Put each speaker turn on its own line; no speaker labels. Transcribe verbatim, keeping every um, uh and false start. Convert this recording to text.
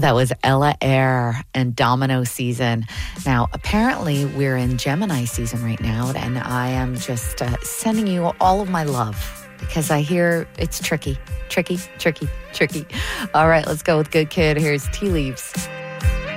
That was Ella Eyre and Domino Season. Now, apparently, we're in Gemini season right now, and I am just uh, sending you all of my love because I hear it's tricky, tricky, tricky, tricky. All right, let's go with Good Kid. Here's Tea Leaves.